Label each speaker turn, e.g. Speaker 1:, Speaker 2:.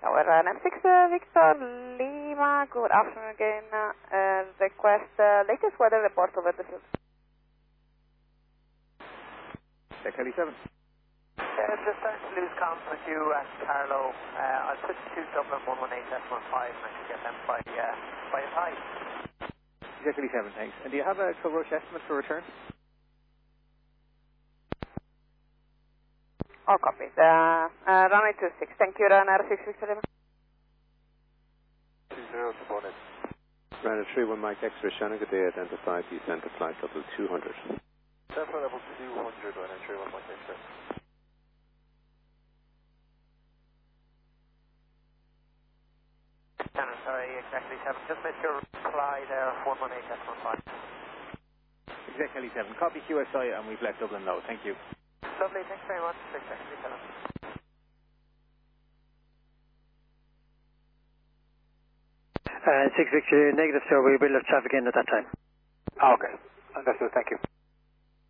Speaker 1: Tower M6 Victor Lima, good afternoon again. Request latest weather report over the field.
Speaker 2: Kelly 7.
Speaker 3: Just starting to lose comms with you at Carlo. I'll switch to Dublin 118S15 and I should get them by a high.
Speaker 2: Kelly 7, thanks. And do you have a Kilrush estimate for return?
Speaker 1: All copies. Runway 26, thank you, runner 6 Victor Lima.
Speaker 4: 20 to bonus.
Speaker 5: Runner 31 Mike X-ray Shannon, good day, identified, descent to flight level 200.
Speaker 4: Central level 200, runner 31 Mike X-ray.
Speaker 3: Sorry, exactly 7. Just missed your reply there, 118S15.
Speaker 2: Kelly 7. Copy QSI and we've let Dublin know. Thank you.
Speaker 3: Lovely, thanks very much. Exactly 7.
Speaker 6: 6 Victor, negative, sir. We will have traffic in at that time.
Speaker 2: Okay. Understood. Thank you.